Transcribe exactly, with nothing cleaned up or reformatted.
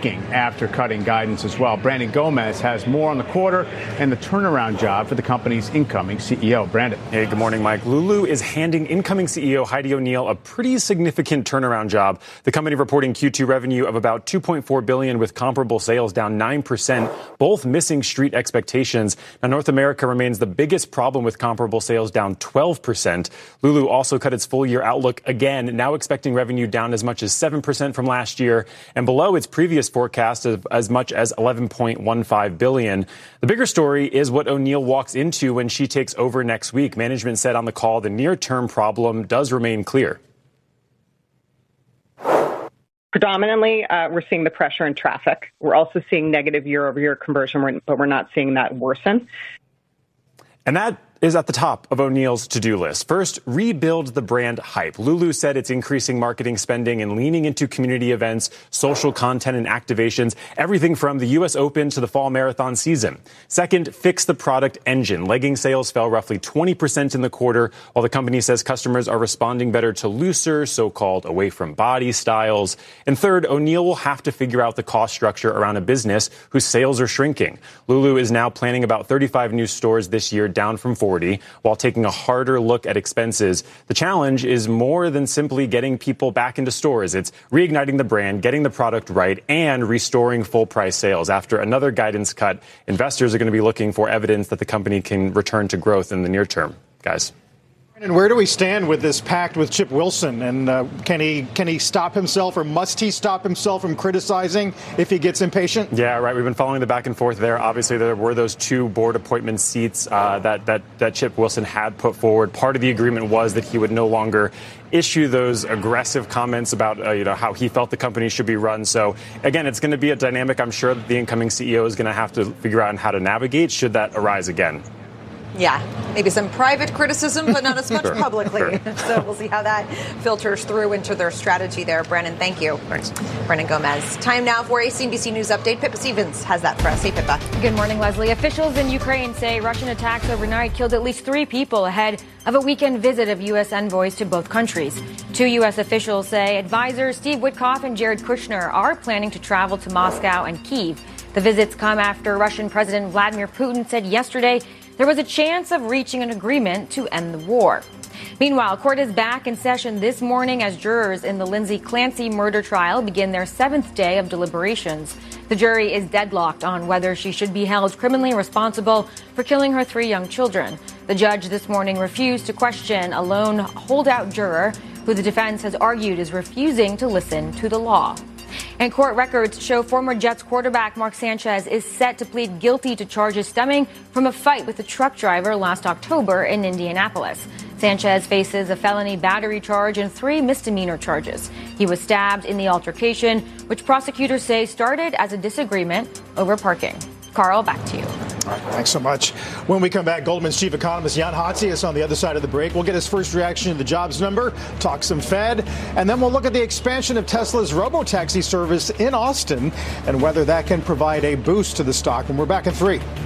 shrinking after cutting guidance as well. Brandon Gomez has more on the quarter and the turnaround job for the company's incoming C E O. Brandon. Hey, good morning, Mike. Lulu is handing incoming C E O Heidi O'Neill a pretty significant turnaround job. The company reporting Q two revenue of about two point four billion dollars with comparable sales down nine percent, both missing street expectations. Now, North America remains the biggest problem with comparable sales down twelve percent. Lulu also cut its full year outlook again, now expecting revenue down as much as seven percent from last year and below its previous forecast of as much as eleven point one five billion dollars. The bigger story is what O'Neill walks into when she takes over next week. Management said on the call the near-term problem does remain clear. Predominantly, uh, we're seeing the pressure in traffic. We're also seeing negative year-over-year conversion, but we're not seeing that worsen. And that is at the top of O'Neill's to-do list. First, rebuild the brand hype. Lulu said it's increasing marketing spending and leaning into community events, social content and activations, everything from the U S Open to the fall marathon season. Second, fix the product engine. Legging sales fell roughly twenty percent in the quarter, while the company says customers are responding better to looser, so-called away-from-body styles. And third, O'Neill will have to figure out the cost structure around a business whose sales are shrinking. Lulu is now planning about thirty-five new stores this year, down from forty, while taking a harder look at expenses. The challenge is more than simply getting people back into stores. It's reigniting the brand, getting the product right, and restoring full-price sales. After another guidance cut, investors are going to be looking for evidence that the company can return to growth in the near term. Guys. And where do we stand with this pact with Chip Wilson? And uh, can he can he stop himself, or must he stop himself from criticizing if he gets impatient? Yeah, right. We've been following the back and forth there. Obviously, there were those two board appointment seats uh, that, that, that Chip Wilson had put forward. Part of the agreement was that he would no longer issue those aggressive comments about uh, you know how he felt the company should be run. So, again, it's going to be a dynamic I'm sure that the incoming C E O is going to have to figure out how to navigate should that arise again. Yeah, maybe some private criticism, but not as much Sure. publicly. Sure. So we'll see how that filters through into their strategy there. Brandon, thank you. Thanks. Brandon Gomez. Time now for a C N B C News update. Pippa Stevens has that for us. Hey, Pippa. Good morning, Leslie. Officials in Ukraine say Russian attacks overnight killed at least three people ahead of a weekend visit of U S envoys to both countries. Two U S officials say advisors Steve Witkoff and Jared Kushner are planning to travel to Moscow and Kyiv. The visits come after Russian President Vladimir Putin said yesterday there was a chance of reaching an agreement to end the war. Meanwhile, court is back in session this morning as jurors in the Lindsay Clancy murder trial begin their seventh day of deliberations. The jury is deadlocked on whether she should be held criminally responsible for killing her three young children. The judge this morning refused to question a lone holdout juror who the defense has argued is refusing to listen to the law. And court records show former Jets quarterback Mark Sanchez is set to plead guilty to charges stemming from a fight with a truck driver last October in Indianapolis. Sanchez faces a felony battery charge and three misdemeanor charges. He was stabbed in the altercation, which prosecutors say started as a disagreement over parking. Carl, back to you. All right, thanks so much. When we come back, Goldman's chief economist Jan Hatzius is on the other side of the break. We'll get his first reaction to the jobs number, talk some Fed, and then we'll look at the expansion of Tesla's robotaxi service in Austin and whether that can provide a boost to the stock. And we're back in three.